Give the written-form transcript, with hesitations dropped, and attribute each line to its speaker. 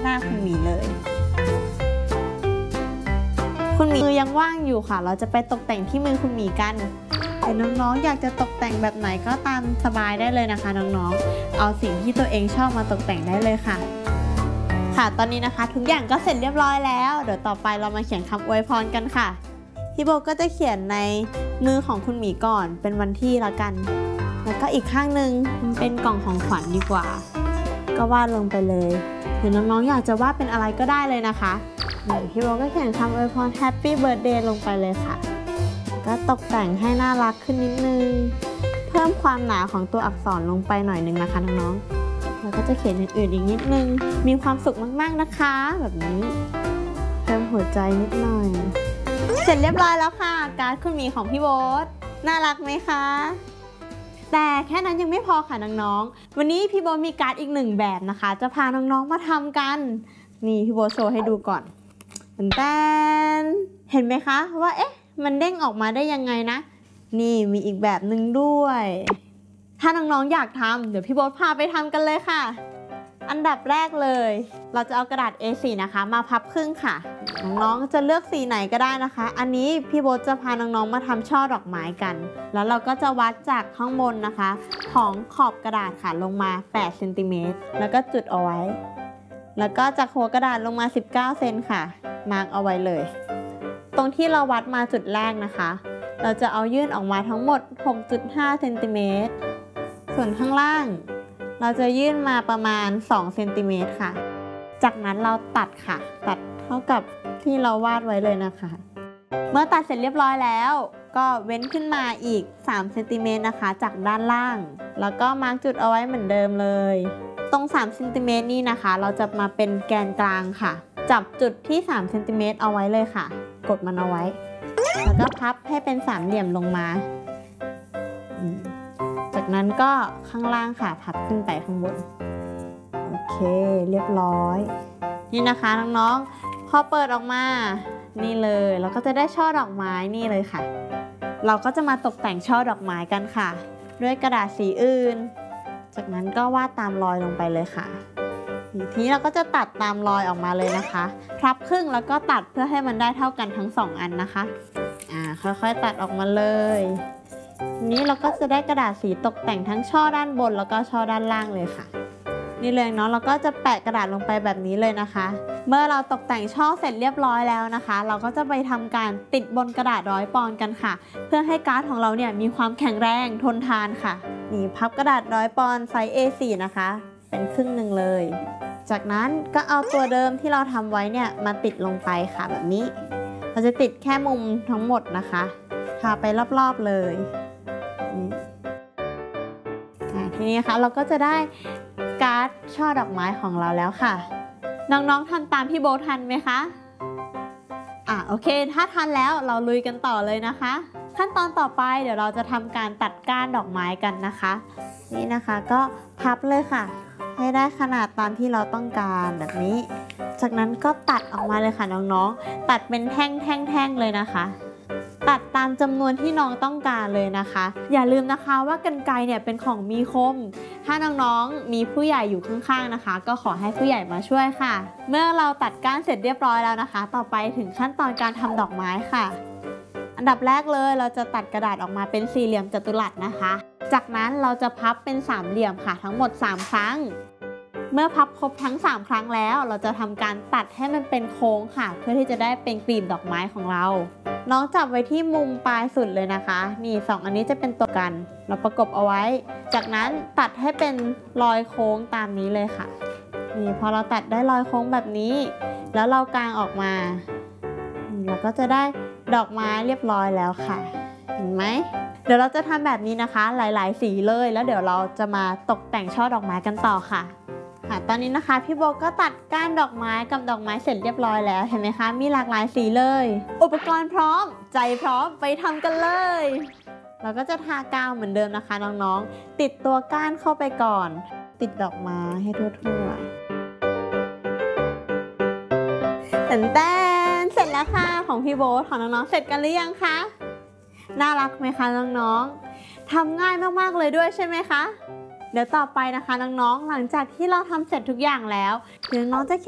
Speaker 1: หน้าคุณหมีเลยคุณหมีมือยังว่างอยู่ค่ะเราจะไปตกแต่งที่มือคุณหมีกันแต่น้องๆอยากจะตกแต่งแบบไหนก็ตามสบายได้เลยนะคะน้องๆเอาสิ่งที่ตัวเองชอบมาตกแต่งได้เลยค่ะตอนนี้นะคะทุกอย่างก็เสร็จเรียบร้อยแล้วเดี๋ยวต่อไปเรามาเขียนคำอวยพรกันค่ะพี่โบก็จะเขียนในมือของคุณหมีก่อนเป็นวันที่ละกันแล้วก็อีกข้างหนึ่งเป็นกล่องของขวัญดีกว่าก็วาดลงไปเลยหรือน้องๆอยากจะวาดเป็นอะไรก็ได้เลยนะคะพี่โบก็เขียนคำอวยพร Happy Birthday ลงไปเลยค่ะก็ตกแต่งให้น่ารักขึ้นนิดนึงเพิ่มความหนาของตัวอักษรลงไปหน่อยนึงนะคะน้องๆแล้วก็จะเขียนอื่นๆอีกนิดนึงมีความสุขมากๆนะคะแบบนี้เพิ่มหัวใจนิดหน่อยเสร็จเรียบร้อยแล้วค่ะการ์ดคุณหมีของพี่โบ๊ทน่ารักไหมคะแต่แค่นั้นยังไม่พอค่ะน้องๆวันนี้พี่โบ๊ทมีการ์ดอีกหนึ่งแบบนะคะจะพาน้องๆมาทำกันนี่พี่โบ๊ทโชว์ให้ดูก่อนแต่เห็นไหมคะว่ามันเด้งออกมาได้ยังไงนะนี่มีอีกแบบหนึ่งด้วยถ้าน้องๆอยากทำเดี๋ยวพี่โบ๊ทพาไปทำกันเลยค่ะอันดับแรกเลยเราจะเอากระดาษ A4 นะคะมาพับครึ่งค่ะน้องๆจะเลือกสีไหนก็ได้นะคะอันนี้พี่โบ๊ทจะพาน้องๆมาทำช่อดอกไม้กันแล้วเราก็จะวัดจากข้างบนนะคะของขอบกระดาษค่ะลงมา8เซนติเมตรแล้วก็จุดเอาไว้แล้วก็จากหัวกระดาษลงมา19เซนค่ะมาร์กเอาไว้เลยตรงที่เราวัดมาจุดแรกนะคะเราจะเอายื่นออกมาทั้งหมด 6.5 เซนติเมตรส่วนข้างล่างเราจะยื่นมาประมาณ2เซนติเมตรค่ะจากนั้นเราตัดค่ะตัดเท่ากับที่เราวาดไว้เลยนะคะเมื่อตัดเสร็จเรียบร้อยแล้วก็เว้นขึ้นมาอีก3เซนติเมตรนะคะจากด้านล่างแล้วก็มาร์กจุดเอาไว้เหมือนเดิมเลยตรง3เซนติเมตรนี่นะคะเราจะมาเป็นแกนกลางค่ะจับจุดที่3เซนติเมตรเอาไว้เลยค่ะกดมันเอาไว้แล้วก็พับให้เป็นสามเหลี่ยมลงมาจากนั้นก็ข้างล่างค่ะพับขึ้นไปข้างบนโอเคเรียบร้อยนี่นะคะน้องๆพอเปิดออกมานี่เลยเราก็จะได้ช่อดอกไม้นี่เลยค่ะเราก็จะมาตกแต่งช่อดอกไม้กันค่ะด้วยกระดาษสีอื่นจากนั้นก็วาดตามรอยลงไปเลยค่ะทีนี้เราก็จะตัดตามรอยออกมาเลยนะคะพับครึ่งแล้วก็ตัดเพื่อให้มันได้เท่ากันทั้ง2อันนะคะค่อยๆตัดออกมาเลยทีนี้เราก็จะได้กระดาษสีตกแต่งทั้งช่อด้านบนแล้วก็ช่อด้านล่างเลยค่ะนี่เลยเนาะเราก็จะแปะกระดาษลงไปแบบนี้เลยนะคะเมื่อเราตกแต่งช่อเสร็จเรียบร้อยแล้วนะคะเราก็จะไปทำการติดบนกระดาษ100 ปอนด์กันค่ะเพื่อให้การ์ดของเราเนี่ยมีความแข็งแรงทนทานค่ะนี่พับกระดาษ100 ปอนด์ไซส์ A4 นะคะเป็นครึ่งหนึ่งเลยจากนั้นก็เอาตัวเดิมที่เราทำไว้เนี่ยมาติดลงไปค่ะแบบนี้เราจะติดแค่มุมทั้งหมดนะคะทาไปรอบๆเลยทีนี้นะคะเราก็จะได้การ์ดช่อดอกไม้ของเราแล้วค่ะน้องๆทันตามพี่โบทันไหมคะโอเคถ้าทันแล้วเราลุยกันต่อเลยนะคะขั้นตอนต่อไปเดี๋ยวเราจะทำการตัดก้านดอกไม้กันนะคะนี่นะคะก็พับเลยค่ะให้ได้ขนาดตามที่เราต้องการแบบนี้จากนั้นก็ตัดออกมาเลยค่ะน้องๆตัดเป็นแท่งๆเลยนะคะตัดตามจำนวนที่น้องต้องการเลยนะคะอย่าลืมนะคะว่ากรรไกรเนี่ยเป็นของมีคมถ้าน้องๆมีผู้ใหญ่อยู่ข้างๆนะคะก็ขอให้ผู้ใหญ่มาช่วยค่ะเมื่อเราตัดก้านเสร็จเรียบร้อยแล้วนะคะต่อไปถึงขั้นตอนการทำดอกไม้ค่ะอันดับแรกเลยเราจะตัดกระดาษออกมาเป็นสี่เหลี่ยมจัตุรัสนะคะจากนั้นเราจะพับเป็นสามเหลี่ยมค่ะทั้งหมด3ครั้งเมื่อพับครบทั้ง3ครั้งแล้วเราจะทำการตัดให้มันเป็นโค้งค่ะเพื่อที่จะได้เป็นกลีบดอกไม้ของเราน้องจับไว้ที่มุมปลายสุดเลยนะคะนี่2อันนี้จะเป็นตัวกันเราประกบเอาไว้จากนั้นตัดให้เป็นรอยโค้งตามนี้เลยค่ะนี่พอเราตัดได้รอยโค้งแบบนี้แล้วเรากางออกมาเราก็จะได้ดอกไม้เรียบร้อยแล้วค่ะเห็นไหมเดี๋ยวเราจะทำแบบนี้นะคะหลายๆสีเลยแล้วเดี๋ยวเราจะมาตกแต่งช่อดอกไม้กันต่อค่ะตอนนี้นะคะพี่โบก็ตัดก้านดอกไม้กับดอกไม้เสร็จเรียบร้อยแล้วเห็นไหมคะมีหลากหลายสีเลยอุปกรณ์พร้อมใจพร้อมไปทำกันเลยเราก็จะทากาวเหมือนเดิมนะคะน้องๆติดตัวก้านเข้าไปก่อนติดดอกไม้ให้ทั่วๆแต่เสร็จแล้วค่ะของพี่โบของน้องๆเสร็จกันหรือยังคะน่ารักไหมคะน้องๆทำง่ายมากๆเลยด้วยใช่ไหมคะเดี๋ยวต่อไปนะคะน้องๆหลังจากที่เราทำเสร็จทุกอย่างแล้วเดี๋ยวน้องจะ